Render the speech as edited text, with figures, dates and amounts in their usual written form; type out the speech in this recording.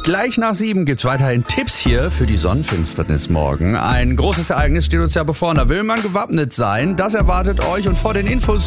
Gleich nach 7 gibt's weiterhin Tipps hier für die Sonnenfinsternis morgen. Ein großes Ereignis steht uns ja bevor. Da will man gewappnet sein. Das erwartet euch und vor den Infos